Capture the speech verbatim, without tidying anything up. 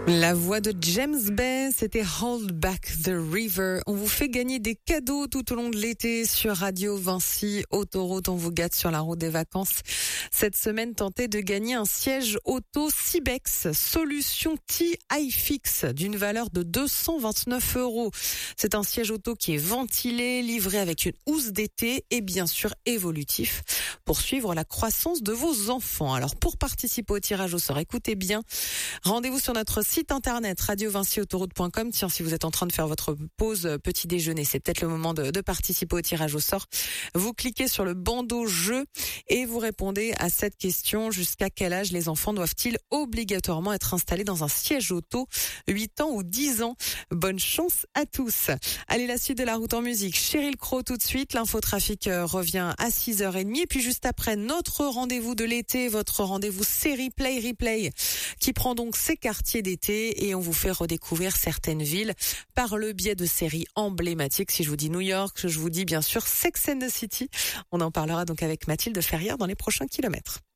La voix de James Bay, c'était Hold Back the River. On vous fait gagner des cadeaux tout au long de l'été sur Radio Vinci Autoroute. On vous gâte sur la route des vacances. Cette semaine, tentez de gagner un siège auto Cibex Solution T iFix d'une valeur de deux cent vingt-neuf euros. C'est un siège auto qui est ventilé, livré avec une housse d'été et bien sûr évolutif pour suivre la croissance de vos enfants. Alors pour participer au tirage au sort, écoutez bien, rendez-vous sur notre site internet radio vinci autoroute point com. Tiens, si vous êtes en train de faire votre pause petit déjeuner, c'est peut-être le moment de, de participer au tirage au sort. Vous cliquez sur le bandeau jeu et vous répondez à cette question: jusqu'à quel âge les enfants doivent-ils obligatoirement être installés dans un siège auto, huit ans ou dix ans? Bonne chance à tous. Allez, la suite de la route en musique. Sheryl Crow tout de suite. L'infotrafic revient à six heures trente. Et puis juste après, notre rendez-vous de l'été, votre rendez-vous série Play Replay, qui prend donc ses quartiers d'été et on vous fait redécouvrir certaines villes par le biais de séries emblématiques. Si je vous dis New York, je vous dis bien sûr Sex and the City. On en parlera donc avec Mathilde Ferrière dans les prochains kilomètres.